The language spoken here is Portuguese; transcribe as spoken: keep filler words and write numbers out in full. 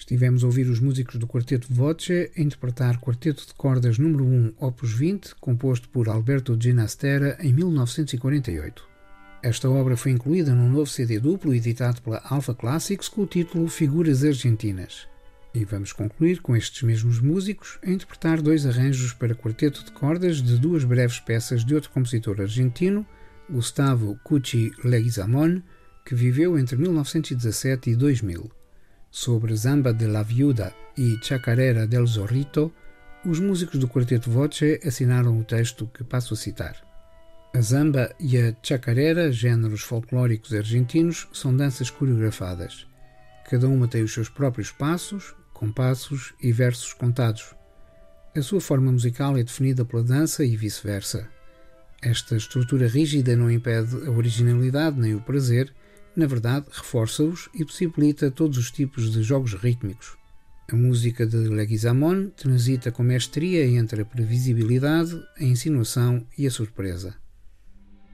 Estivemos a ouvir os músicos do Quarteto Voce a interpretar Quarteto de Cordas número um, opus vinte, composto por Alberto Ginastera em mil novecentos e quarenta e oito. Esta obra foi incluída num novo C D duplo editado pela Alpha Classics com o título Figuras Argentinas. E vamos concluir com estes mesmos músicos a interpretar dois arranjos para quarteto de cordas de duas breves peças de outro compositor argentino, Gustavo Cuchi Leguizamón, que viveu entre mil novecentos e dezassete e dois mil. Sobre Zamba de la Viuda e Chacarera del Zorrito, os músicos do Quarteto Voce assinaram o texto que passo a citar. A Zamba e a Chacarera, géneros folclóricos argentinos, são danças coreografadas. Cada uma tem os seus próprios passos, compassos e versos contados. A sua forma musical é definida pela dança e vice-versa. Esta estrutura rígida não impede a originalidade nem o prazer, na verdade, reforça-os e possibilita todos os tipos de jogos rítmicos. A música de Leguizamón transita com mestria entre a previsibilidade, a insinuação e a surpresa.